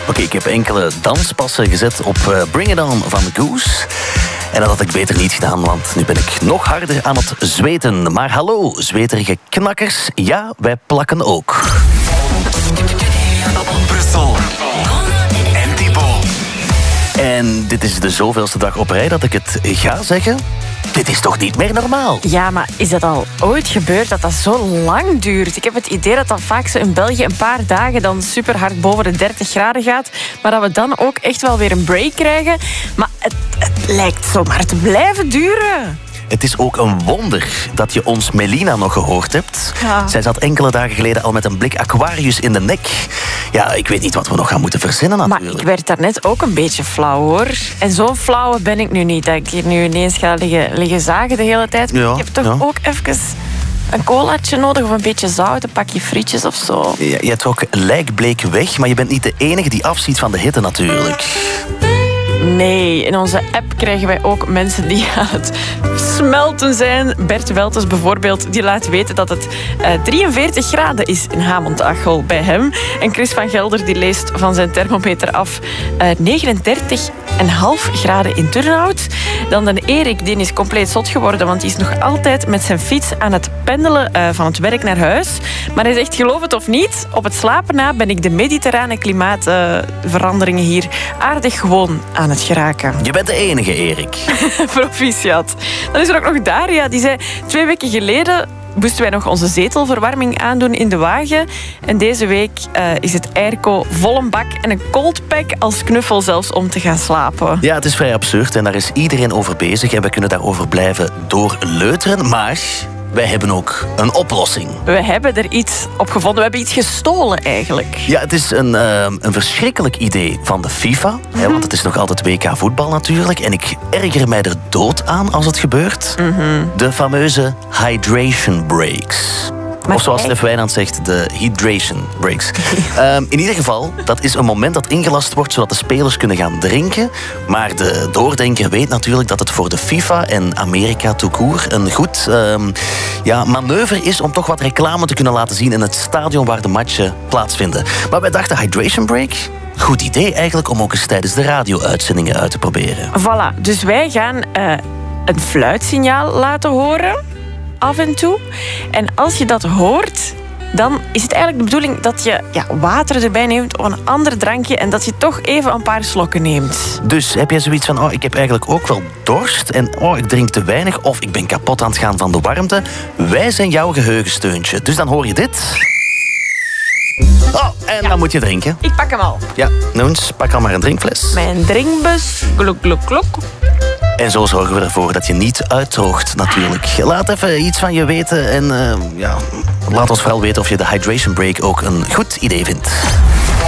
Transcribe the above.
Oké, ik heb enkele danspassen gezet op Bring It On van Goose. En dat had ik beter niet gedaan, want nu ben ik nog harder aan het zweten. Maar hallo, zweterige knakkers. Ja, wij plakken ook. Brussel. En Thibaut. En dit is de zoveelste dag op rij dat ik het ga zeggen. Dit is toch niet meer normaal? Ja, maar is dat al ooit gebeurd dat dat zo lang duurt? Ik heb het idee dat dat vaak zo in België een paar dagen dan super hard boven de 30 graden gaat. Maar dat we dan ook echt wel weer een break krijgen. Maar het lijkt zomaar te blijven duren. Het is ook een wonder dat je ons Melina nog gehoord hebt. Ja. Zij zat enkele dagen geleden al met een blik Aquarius in de nek. Ja, ik weet niet wat we nog gaan moeten verzinnen natuurlijk. Maar ik werd daarnet ook een beetje flauw, hoor. En zo'n flauwe ben ik nu niet, dat ik hier nu ineens ga liggen zagen de hele tijd. Ja, Ik heb toch ook even een colaatje nodig of een beetje zout, een pakje frietjes of zo. Ja, je trok lijkbleek weg, maar je bent niet de enige die afziet van de hitte natuurlijk. Nee, in onze app krijgen wij ook mensen die aan het smelten zijn. Bert Weltes bijvoorbeeld, die laat weten dat het 43 graden is in Hamont-Achel bij hem. En Chris van Gelder die leest van zijn thermometer af 39,5 graden in Turnhout. Dan de Erik, die is compleet zot geworden, want die is nog altijd met zijn fiets aan het pendelen van het werk naar huis. Maar hij zegt, geloof het of niet, op het slapen na ben ik de mediterrane klimaatveranderingen hier aardig gewoon aan het geraken. Je bent de enige, Erik. Proficiat. Dan is er ook nog Daria, die zei 2 weken geleden moesten wij nog onze zetelverwarming aandoen in de wagen. En deze week is het airco vol een bak en een cold pack als knuffel zelfs om te gaan slapen. Ja, het is vrij absurd en daar is iedereen over bezig en we kunnen daarover blijven doorleuteren, maar wij hebben ook een oplossing. We hebben er iets op gevonden. We hebben iets gestolen eigenlijk. Ja, het is een verschrikkelijk idee van de FIFA. Hè, want het is nog altijd WK voetbal natuurlijk. En ik erger mij er dood aan als het gebeurt. De fameuze hydration breaks. Maar of zoals Stef Wijnand zegt, de hydration breaks. In ieder geval, dat is een moment dat ingelast wordt zodat de spelers kunnen gaan drinken. Maar de doordenker weet natuurlijk dat het voor de FIFA en Amerika tout court een goed manoeuvre is om toch wat reclame te kunnen laten zien in het stadion waar de matchen plaatsvinden. Maar wij dachten, hydration break? Goed idee eigenlijk om ook eens tijdens de radio-uitzendingen uit te proberen. Voilà, dus wij gaan een fluitsignaal laten horen. Af en toe. En als je dat hoort, dan is het eigenlijk de bedoeling dat je water erbij neemt of een ander drankje en dat je toch even een paar slokken neemt. Dus heb jij zoiets van, ik heb eigenlijk ook wel dorst en ik drink te weinig of ik ben kapot aan het gaan van de warmte. Wij zijn jouw geheugensteuntje. Dus dan hoor je dit. Dan moet je drinken. Ik pak hem al. Ja, Noens, pak al maar een drinkfles. Mijn drinkbus. Glok, glok, glok. En zo zorgen we ervoor dat je niet uitdroogt, natuurlijk. Laat even iets van je weten en laat ons vooral weten of je de hydration break ook een goed idee vindt.